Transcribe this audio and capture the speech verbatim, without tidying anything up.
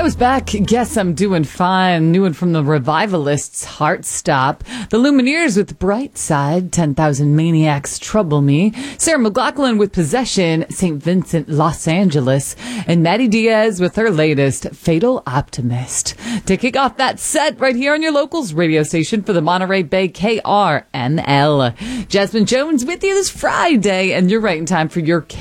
I was back. Guess I'm doing fine. New one from the Revivalists, Heartstop. The Lumineers with Bright Side. ten thousand Maniacs, Trouble Me. Sarah McLachlan with Possession, Saint Vincent, Los Angeles. And Maddie Diaz with her latest, Fatal Optimist. To kick off that set right here on your locals radio station for the Monterey Bay K R N L. Jasmine Jones with you this Friday, and you're right in time for your